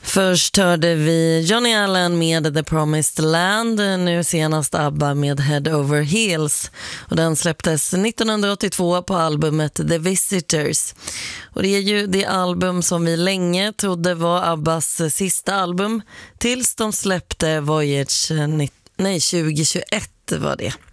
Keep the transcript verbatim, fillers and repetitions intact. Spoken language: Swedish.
Först hörde vi Johnny Allen med The Promised Land, nu senast ABBA med Head Over Heels, och den släpptes nittonhundraåttiotvå på albumet The Visitors. Och det är ju det album som vi länge trodde var ABBAs sista album tills de släppte Voyage nej, tjugohundratjugoett var det.